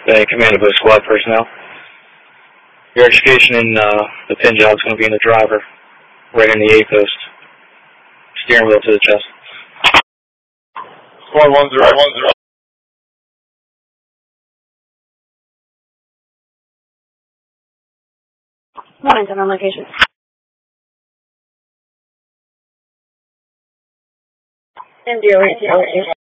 Command of both squad personnel. Your education in the pin job is going to be in the driver, right in the A post. Steering wheel to the chest. Squad 1-0. Momentum on location. MD over.